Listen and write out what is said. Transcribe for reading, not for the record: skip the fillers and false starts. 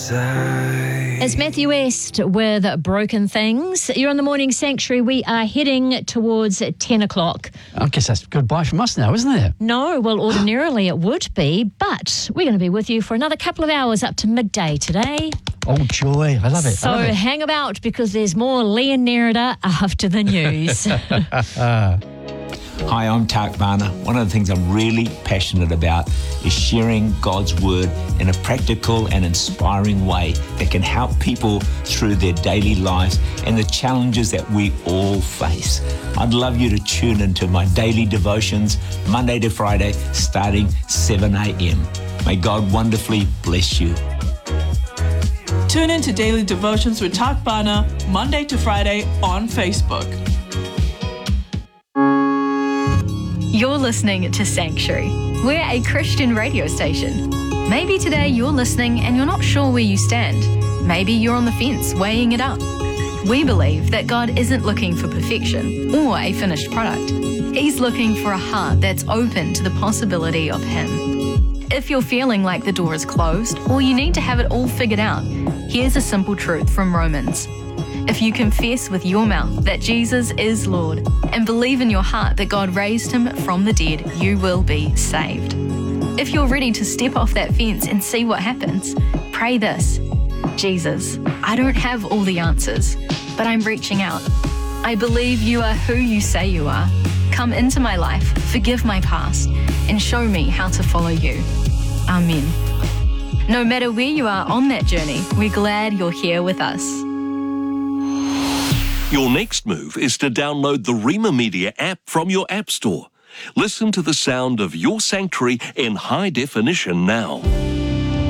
It's Matthew West with Broken Things. You're on the Morning Sanctuary. We are heading towards 10 o'clock. I guess that's goodbye from us now, isn't it? No, well, ordinarily it would be, but we're going to be with you for another couple of hours up to midday today. Oh, joy. I love it. So hang about because there's more Lee and Nerida after the news. Hi, I'm Tak Bhana. One of the things I'm really passionate about is sharing God's Word in a practical and inspiring way that can help people through their daily lives and the challenges that we all face. I'd love you to tune into my daily devotions, Monday to Friday, starting 7 a.m. May God wonderfully bless you. Tune in to Daily Devotions with Tak Bhana, Monday to Friday on Facebook. You're listening to Sanctuary. We're a Christian radio station. Maybe today you're listening and you're not sure where you stand. Maybe you're on the fence, weighing it up. We believe that God isn't looking for perfection or a finished product. He's looking for a heart that's open to the possibility of Him. If you're feeling like the door is closed or you need to have it all figured out, here's a simple truth from Romans. If you confess with your mouth that Jesus is Lord and believe in your heart that God raised Him from the dead, you will be saved. If you're ready to step off that fence and see what happens, pray this: Jesus, I don't have all the answers, but I'm reaching out. I believe you are who you say you are. Come into my life, forgive my past, and show me how to follow you. Amen. No matter where you are on that journey, we're glad you're here with us. Your next move is to download the Rima Media app from your app store. Listen to the sound of your sanctuary in high definition now.